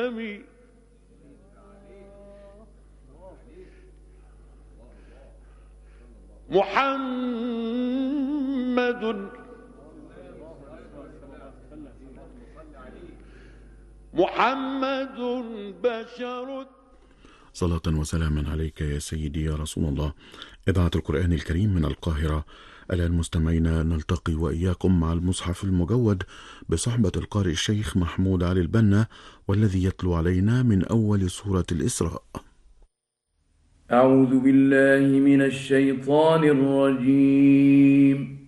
الأمم محمد بشر. صلاة وسلاما عليك يا سيدي يا رسول الله. إذاعة القرآن الكريم من القاهرة. الآن مستمعينا نلتقي وإياكم مع المصحف المجود بصحبة القارئ الشيخ محمود علي البنا، والذي يتلو علينا من أول سورة الإسراء. أعوذ بالله من الشيطان الرجيم.